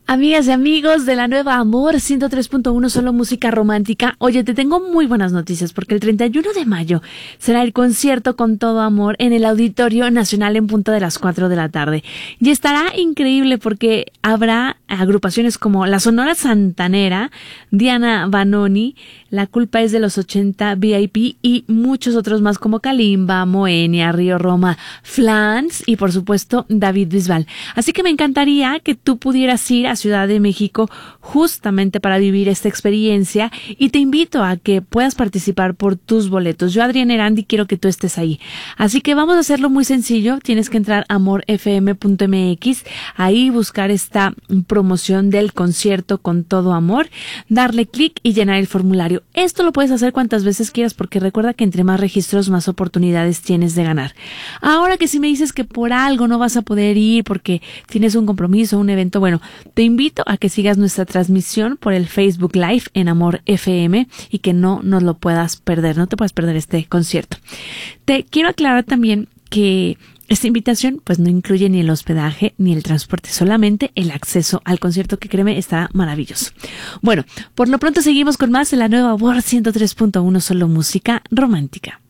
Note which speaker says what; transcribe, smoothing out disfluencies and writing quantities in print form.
Speaker 1: Amigas y amigos de la nueva Amor 103.1 Solo Música Romántica. Oye, te tengo muy buenas noticias porque el 31 de mayo será el concierto Con Todo Amor en el Auditorio Nacional en punto de las 4 de la tarde. Y estará increíble porque habrá agrupaciones como la Sonora Santanera, Diana Vanoni, La Culpa es de los 80, VIP y muchos otros más como Kalimba, Moenia, Río Roma, Flans y por supuesto David Bisbal. Así que me encantaría que tú pudieras ir a Ciudad de México justamente para vivir esta experiencia y te invito a que puedas participar por tus boletos. Yo, Adriana Erandi, quiero que tú estés ahí. Así que vamos a hacerlo muy sencillo. Tienes que entrar a amorfm.mx, ahí buscar esta promoción del concierto Con Todo Amor, darle clic y llenar el formulario. Esto lo puedes hacer cuantas veces quieras porque recuerda que entre más registros, más oportunidades tienes de ganar. Ahora que si me dices que por algo no vas a poder ir porque tienes un compromiso, un evento, bueno, te invito a que sigas nuestra transmisión por el Facebook Live en Amor FM y que no nos lo puedas perder, no te puedes perder este concierto. Te quiero aclarar también que esta invitación pues no incluye ni el hospedaje ni el transporte, solamente el acceso al concierto, que créeme, está maravilloso. Bueno, por lo pronto seguimos con más de la nueva Amor 103.1 Solo Música Romántica.